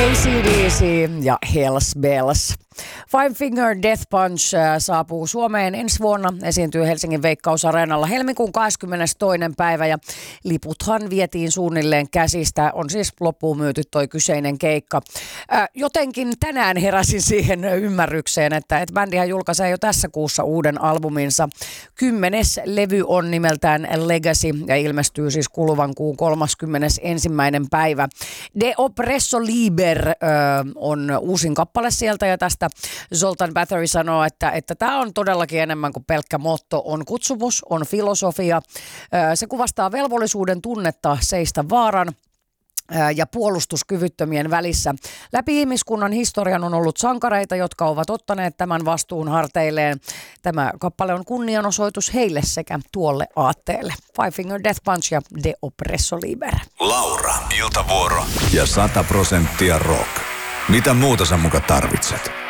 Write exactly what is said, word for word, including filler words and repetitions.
A C D C ja Hells Bells. Five Finger Death Punch saapuu Suomeen ensi vuonna, esiintyy Helsingin Veikkausareenalla helmikuun kahdeskymmenestoinen päivä ja liputhan vietiin suunnilleen käsistä. On siis loppuun myyty toi kyseinen keikka. Ää, jotenkin tänään heräsin siihen ymmärrykseen, että et bändihän julkaisee jo tässä kuussa uuden albuminsa. Kymmenes levy on nimeltään Legacy ja ilmestyy siis kuluvan kuun kolmaskymmenesensimmäinen päivä. De Oppresso Liber ää, on uusin kappale sieltä ja tästä Zoltan Bathory sanoo, että että tämä on todellakin enemmän kuin pelkkä motto, on kutsumus, on filosofia. Se kuvastaa velvollisuuden tunnetta seistä vaaran ja puolustuskyvyttömien välissä. Läpi ihmiskunnan historian on ollut sankareita, jotka ovat ottaneet tämän vastuun harteilleen. Tämä kappale on kunnianosoitus heille sekä tuolle aatteelle. Five Finger Death Punch ja De Oppresso Liber. Laura, iltavuoro ja sata prosenttia rock. Mitä muuta sä muka tarvitset?